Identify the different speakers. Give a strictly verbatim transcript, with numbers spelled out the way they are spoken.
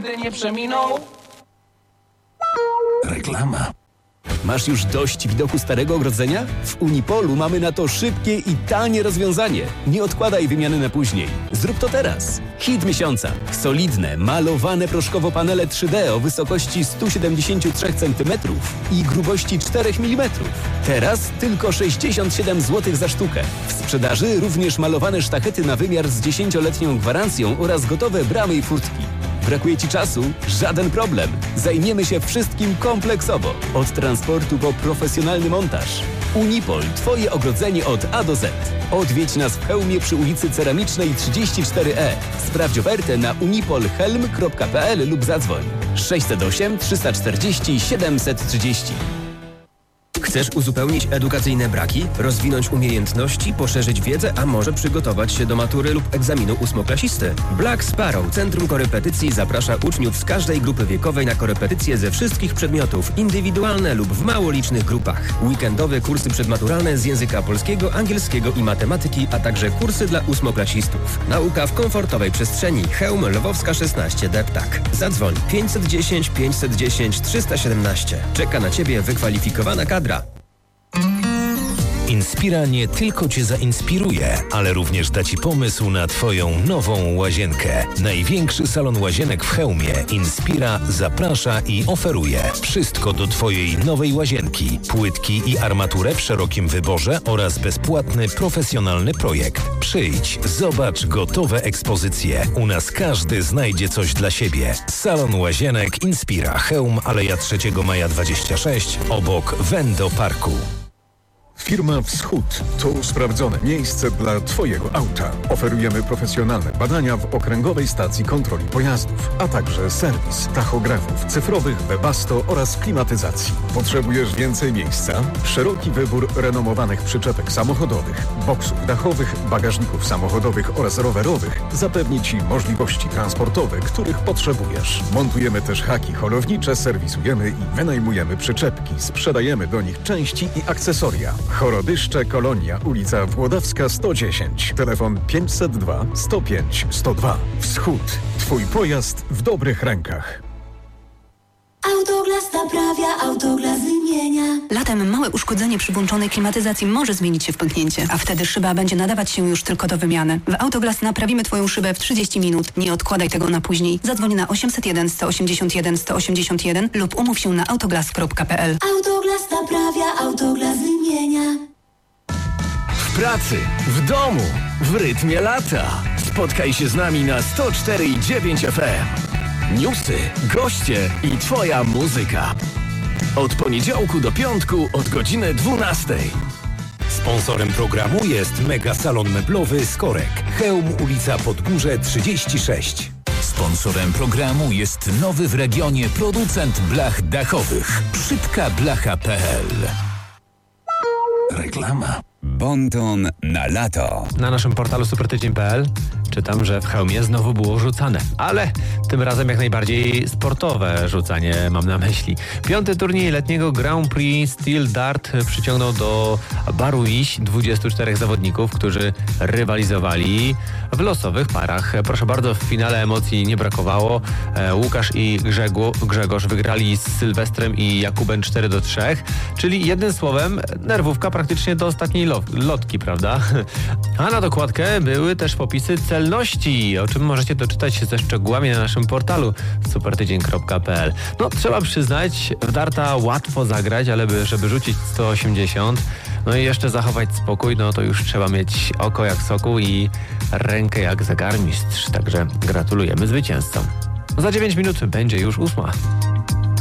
Speaker 1: nigdy nie przeminął.
Speaker 2: Reklama.
Speaker 3: Masz już dość widoku starego ogrodzenia? W Unipolu mamy na to szybkie i tanie rozwiązanie. Nie odkładaj wymiany na później. Zrób to teraz. Hit miesiąca. Solidne, malowane proszkowo panele trzy D o wysokości sto siedemdziesiąt trzy centymetrów i grubości cztery milimetry. Teraz tylko sześćdziesiąt siedem złotych za sztukę. W sprzedaży również malowane sztachety na wymiar z dziesięcioletnią gwarancją oraz gotowe bramy i furtki. Brakuje Ci czasu? Żaden problem. Zajmiemy się wszystkim kompleksowo. Od transportu po profesjonalny montaż. Unipol. Twoje ogrodzenie od A do Z. Odwiedź nas w Chełmie przy ulicy Ceramicznej trzydzieści cztery E. Sprawdź ofertę na unipolhelm kropka p l lub zadzwoń sześćset osiem trzysta czterdzieści siedemset trzydzieści.
Speaker 4: Chcesz uzupełnić edukacyjne braki, rozwinąć umiejętności, poszerzyć wiedzę, a może przygotować się do matury lub egzaminu ósmoklasisty? Black Sparrow Centrum Korepetycji zaprasza uczniów z każdej grupy wiekowej na korepetycje ze wszystkich przedmiotów, indywidualne lub w mało licznych grupach. Weekendowe kursy przedmaturalne z języka polskiego, angielskiego i matematyki, a także kursy dla ósmoklasistów. Nauka w komfortowej przestrzeni. Chełm, Lwowska szesnaście, Deptak. Zadzwoń pięćset dziesięć pięćset dziesięć trzysta siedemnaście. Czeka na Ciebie wykwalifikowana kadra.
Speaker 2: Inspira nie tylko Cię zainspiruje, ale również da Ci pomysł na Twoją nową łazienkę. Największy salon łazienek w Chełmie Inspira zaprasza i oferuje wszystko do Twojej nowej łazienki. Płytki i armaturę w szerokim wyborze oraz bezpłatny, profesjonalny projekt. Przyjdź, zobacz gotowe ekspozycje. U nas każdy znajdzie coś dla siebie. Salon łazienek Inspira Chełm, Aleja trzeciego maja dwadzieścia sześć, obok Wendo Parku.
Speaker 5: Firma Wschód to sprawdzone miejsce dla Twojego auta. Oferujemy profesjonalne badania w okręgowej stacji kontroli pojazdów, a także serwis tachografów cyfrowych, Webasto oraz klimatyzacji. Potrzebujesz więcej miejsca? Szeroki wybór renomowanych przyczepek samochodowych, boksów dachowych, bagażników samochodowych oraz rowerowych zapewni Ci możliwości transportowe, których potrzebujesz. Montujemy też haki holownicze, serwisujemy i wynajmujemy przyczepki, sprzedajemy do nich części i akcesoria. Chorodyszcze, Kolonia, ulica Włodawska sto dziesięć. Telefon pięćset dwa sto pięć sto dwa. Wschód. Twój pojazd w dobrych rękach.
Speaker 6: Autoglas naprawia, Autoglas wymienia.
Speaker 7: Latem małe uszkodzenie przy włączonej klimatyzacji może zmienić się w pęknięcie, a wtedy szyba będzie nadawać się już tylko do wymiany. W Autoglas naprawimy Twoją szybę w trzydzieści minut. Nie odkładaj tego na później. Zadzwoń na osiemset jeden sto osiemdziesiąt jeden sto osiemdziesiąt jeden lub umów się na autoglas kropka p l.
Speaker 6: Autoglas naprawia, Autoglas wymienia.
Speaker 8: W pracy, w domu, w rytmie lata. Spotkaj się z nami na sto cztery i dziewięć F M. Newsy, goście i Twoja muzyka. Od poniedziałku do piątku od godziny dwunastej.
Speaker 2: Sponsorem programu jest Mega Salon Meblowy Skorek. Chełm, ulica Podgórze trzydzieści sześć. Sponsorem programu jest nowy w regionie producent blach dachowych. Szybka blacha kropka p l. Reklama.
Speaker 9: Bonton na lato.
Speaker 10: Na naszym portalu supertydzień kropka p l czytam, że w Chełmie znowu było rzucane, ale tym razem jak najbardziej sportowe rzucanie mam na myśli. Piąty turniej letniego Grand Prix Steel Dart przyciągnął do baru Iś dwudziestu czterech zawodników, którzy rywalizowali w losowych parach. Proszę bardzo, w finale emocji nie brakowało. Łukasz i Grzegu, Grzegorz wygrali z Sylwestrem i Jakubem cztery do trzech, czyli jednym słowem nerwówka praktycznie do ostatniej lo- lotki, prawda? A na dokładkę były też popisy celności, o czym możecie doczytać się ze szczegółami na naszym portalu supertydzień kropka p l. No, trzeba przyznać, w darta łatwo zagrać, ale by, żeby rzucić sto osiemdziesiąt, no i jeszcze zachować spokój, no to już trzeba mieć oko jak soku i rękę jak zegarmistrz. Także gratulujemy zwycięzcom. Za dziewięć minut będzie już ósma.